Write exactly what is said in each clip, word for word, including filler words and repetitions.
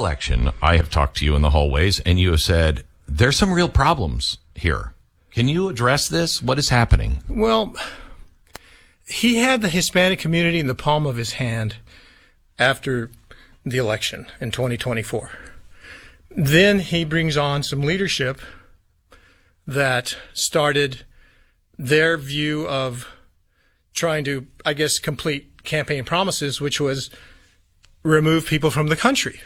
election, I have talked to you in the hallways, and you have said, there's some real problems here. Can you address this? What is happening? Well, he had the Hispanic community in the palm of his hand after the election in twenty twenty-four. Then he brings on some leadership that started their view of trying to, I guess, complete campaign promises, which was remove people from the country.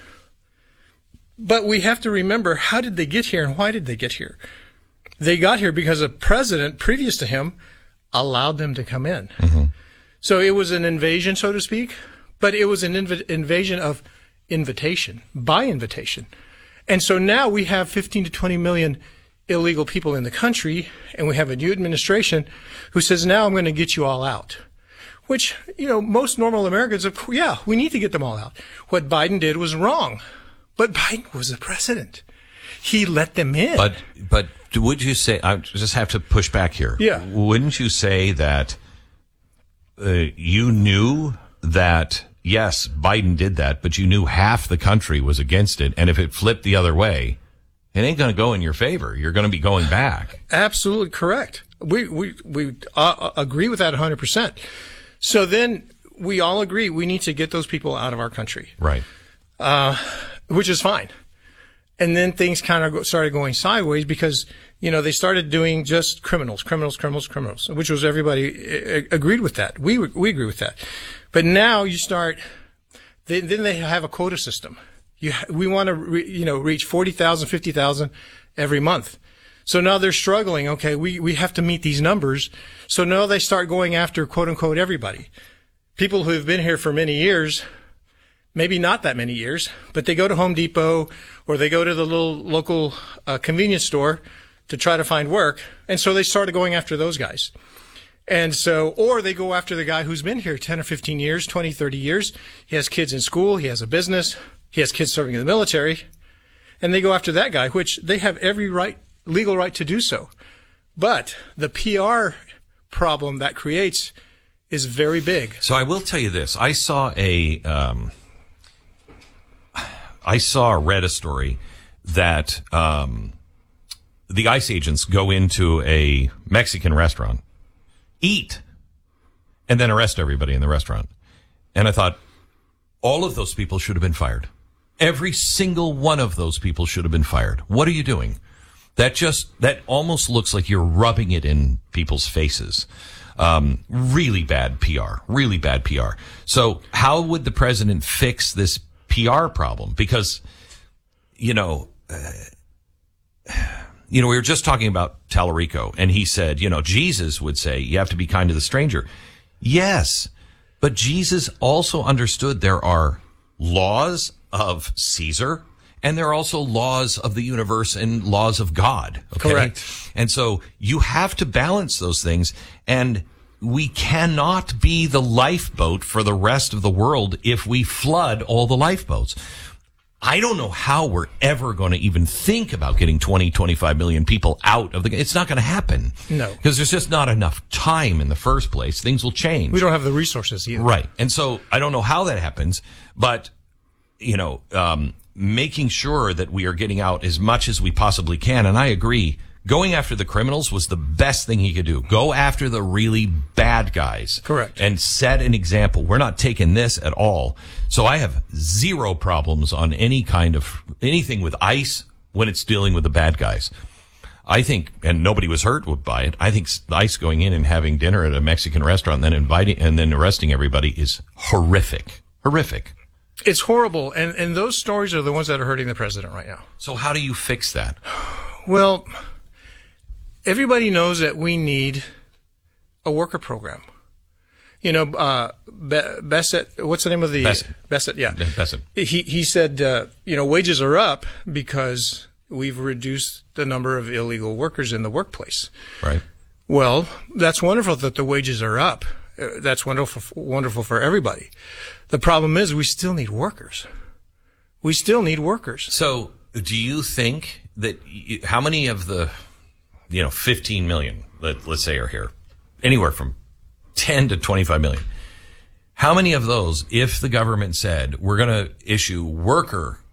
But we have to remember, how did they get here and why did they get here? They got here because a president previous to him allowed them to come in. Mm-hmm. So it was an invasion, so to speak, but it was an inv- invasion of invitation, by invitation. And so now we have fifteen to twenty million illegal people in the country, and we have a new administration who says, now I'm going to get you all out. Which, you know, most normal Americans, yeah, we need to get them all out. What Biden did was wrong. But Biden was the president. He let them in. But, but would you say, I just have to push back here. Yeah. Wouldn't you say that uh, you knew that, yes, Biden did that, but you knew half the country was against it, and if it flipped the other way, it ain't going to go in your favor. You're going to be going back. Absolutely correct. We we we uh, agree with that one hundred percent. So then we all agree we need to get those people out of our country. Right. Uh, which is fine. And then things kind of started going sideways because, you know, they started doing just criminals, criminals, criminals, criminals, which was everybody agreed with that. We we agree with that. But now you start, they, then they have a quota system. You, we want to, re, you know, reach forty thousand, fifty thousand every month. So now they're struggling. Okay, we, we have to meet these numbers. So now they start going after, quote unquote, everybody. People who have been here for many years, maybe not that many years, but they go to Home Depot or they go to the little local uh, convenience store to try to find work. And so they started going after those guys. And so, or they go after the guy who's been here ten or fifteen years, twenty, thirty years. He has kids in school. He has a business. He has kids serving in the military, and they go after that guy, which they have every right, legal right to do so. But the P R problem that creates is very big. So I will tell you this. I saw a, um, I saw or read a story that, um, the ICE agents go into a Mexican restaurant, eat, and then arrest everybody in the restaurant. And I thought, all of those people should have been fired. Every single one of those people should have been fired. What are you doing? That just, that almost looks like you're rubbing it in people's faces. Um, really bad P R. Really bad P R. So how would the president fix this P R problem? Because, you know, uh, you know, we were just talking about Tallarico, and he said, you know, Jesus would say, you have to be kind to the stranger. Yes, but Jesus also understood there are laws of Caesar, and there are also laws of the universe and laws of God. Okay? Correct. And so you have to balance those things, and we cannot be the lifeboat for the rest of the world if we flood all the lifeboats. I don't know how we're ever going to even think about getting twenty, twenty-five million people out of the, it's not going to happen. No. Because there's just not enough time in the first place. Things will change. We don't have the resources either. Right. And so I don't know how that happens, but, you know, um, making sure that we are getting out as much as we possibly can. And I agree. Going after the criminals was the best thing he could do. Go after the really bad guys. Correct. And set an example. We're not taking this at all. So I have zero problems on any kind of, anything with ICE when it's dealing with the bad guys. I think, and nobody was hurt by it, I think ICE going in and having dinner at a Mexican restaurant and then inviting, and then arresting everybody is horrific. Horrific. It's horrible. And, and those stories are the ones that are hurting the president right now. So how do you fix that? Well, everybody knows that we need a worker program. You know, uh, Bassett, what's the name of the? Bassett. Bassett, yeah. Bassett. He, he said, uh, you know, wages are up because we've reduced the number of illegal workers in the workplace. Right. Well, that's wonderful that the wages are up. Uh, that's wonderful, wonderful for everybody. The problem is we still need workers. We still need workers. So do you think that, you, how many of the, you know, fifteen million, let, let's say, are here? Anywhere from ten to twenty-five million. How many of those, if the government said, we're going to issue worker